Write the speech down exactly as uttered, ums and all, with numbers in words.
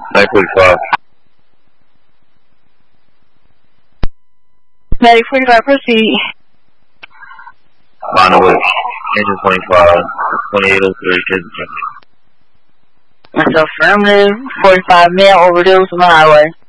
nine forty-five. nine forty-five, proceed. On the way. Engine twenty-five. twenty-eight oh three, Kansas County. That's affirmative. forty-five male overdose on the highway.